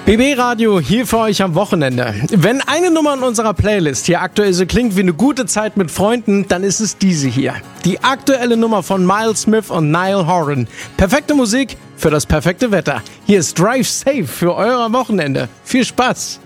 BB Radio hier für euch am Wochenende. Wenn eine Nummer in unserer Playlist hier aktuell so klingt wie eine gute Zeit mit Freunden, dann ist es diese hier. Die aktuelle Nummer von Miles Smith und Niall Horan. Perfekte Musik für das perfekte Wetter. Hier ist Drive Safe für euer Wochenende. Viel Spaß!